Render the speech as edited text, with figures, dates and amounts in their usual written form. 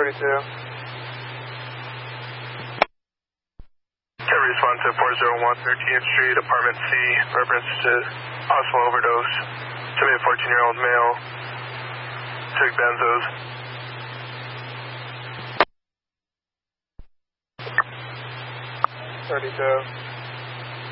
32. Can respond to 401 13th Street, Apartment C, reference to possible overdose. To be a 14-year-old male. Took benzos. 32.